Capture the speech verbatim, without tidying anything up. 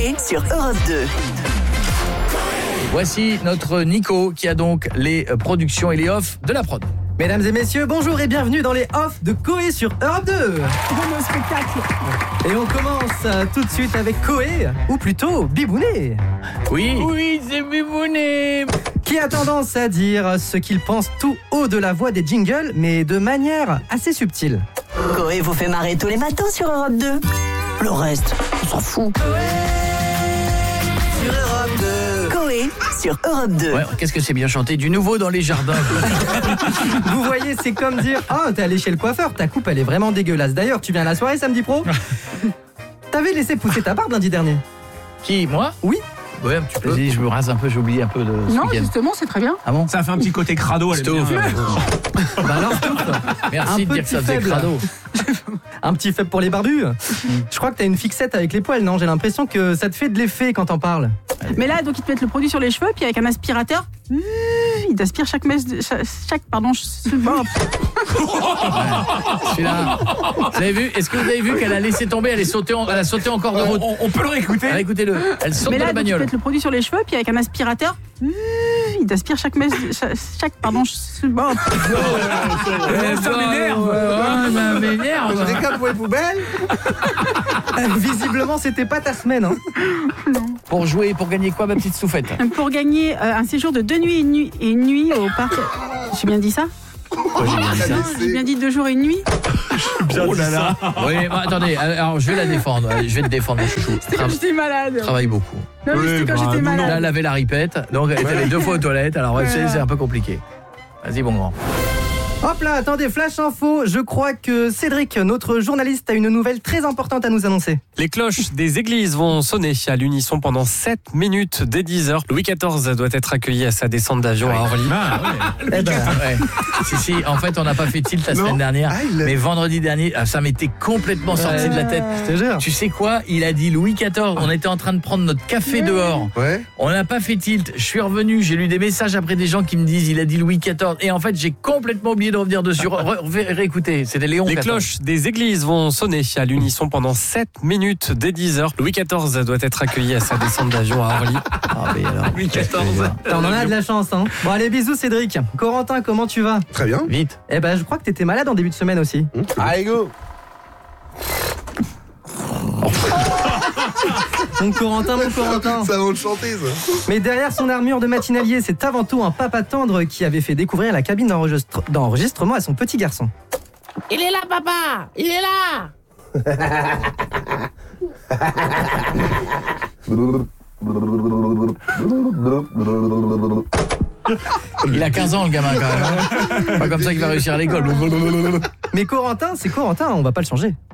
Coé sur Europe deux. Voici notre Nico qui a donc les productions et les offs de la prod. Mesdames et messieurs, bonjour et bienvenue dans les offs de Coé sur Europe deux. Bon spectacle. Et on commence euh, tout de suite avec Coé, ou plutôt Bibounet. Oui. Oui, c'est Bibounet. Qui a tendance à dire ce qu'il pense tout haut de la voix des jingles, mais de manière assez subtile. Coé vous fait marrer tous les matins sur Europe deux. Le reste, on s'en fout. Sur Europe deux. Coé sur Europe deux. Ouais, qu'est-ce que c'est bien chanté, du nouveau dans les jardins. Vous voyez, c'est comme dire « Ah, t'es allé chez le coiffeur, ta coupe elle est vraiment dégueulasse. D'ailleurs, tu viens à la soirée samedi pro ?» T'avais laissé pousser ta barbe lundi dernier. Qui, moi? Oui. Ouais, un petit peu. Vas-y, je me rase un peu, j'ai oublié un peu de ce Non, week-end. justement, c'est très bien. Ah bon? Ça fait un petit côté crado, elle est bien. Bah alors, Stouff, Merci un de dire que ça faisait petit crado. un petit faible pour les barbus. Je crois que t'as une fixette avec les poils, non? J'ai l'impression que ça te fait de l'effet quand t'en parles. Mais là, donc, ils te mettent le produit sur les cheveux, puis avec un aspirateur, il t'aspire chaque mèche, chaque, chaque pardon, je- bon, Celui-là. Vous avez vu? Est-ce que vous avez vu qu'elle a laissé tomber? Elle est sautée, en- elle a sauté encore de route. On, on peut le réécouter. Allez, écoutez-le. Elle saute mais de là, la donc, ils te bagnole. mettent le produit sur les cheveux, puis avec un aspirateur, il t'aspire chaque mèche, chaque, chaque pardon, je- bon, Ça m'énerve. Ouais, ça m'énerve. Décap pour les poubelles. Visiblement, c'était pas ta semaine. Hein. Pour jouer, pour gagner quoi, ma petite souffette? pour gagner euh, un séjour de deux nuits et une nuit, et une nuit au parc. J'ai bien dit ça? Quoi, j'ai bien dit ça? Non, j'ai bien dit deux jours et une nuit. Oh là là. Oui, mais attendez, alors je vais la défendre. Je vais te défendre, mon chouchou. C'était quand j'étais malade. Travaille beaucoup. Non, mais Oui, c'était quand bah, j'étais nous, non. Là, elle malade. avait la ripette, donc elle est allée deux fois aux toilettes. Alors, ouais, c'est Voilà. c'est un peu compliqué. Vas-y, bon grand. Hop là, attendez, flash info. Je crois que Cédric, notre journaliste, a une nouvelle très importante à nous annoncer. Les cloches des églises vont sonner à l'unisson pendant sept minutes dès dix heures. Louis quatorze doit être accueilli à sa descente d'avion à Orly. Ah, ouais. Eh ben, Ouais. Si, si, en fait, on n'a pas fait tilt la semaine dernière, Ah, il l'a- mais vendredi dernier, ah, ça m'était complètement sorti de la tête. je te jure. Tu sais quoi? Il a dit Louis quatorze. On était en train de prendre notre café dehors. Ouais. On n'a pas fait tilt. Je suis revenu. J'ai lu des messages après des gens qui me disent il a dit Louis quatorze. Et en fait, j'ai complètement oublié de revenir dessus. Re- re- réécoutez. C'était Léon. Les quatorze. cloches des églises vont sonner à l'unisson pendant sept minutes dès dix heures. Louis quatorze doit être accueilli à sa descente d'avion à Orly. Ah, mais alors. Louis quatorze. On en a de la chance, hein. Bon, allez, bisous, Cédric. Corentin, comment tu vas? Très bien. Vite. Eh ben, je crois que t'étais malade en début de semaine aussi. Allez, go. Mon Corentin, mon Corentin. Ça va le chanter, ça. Mais derrière son armure de matinalier, c'est avant tout un papa tendre qui avait fait découvrir la cabine d'enregistre- d'enregistrement à son petit garçon. Il est là, papa! Il est là! Il a quinze ans, le gamin, quand même. Pas comme ça qu'il va réussir à l'école. Mais Corentin, c'est Corentin, on va pas le changer.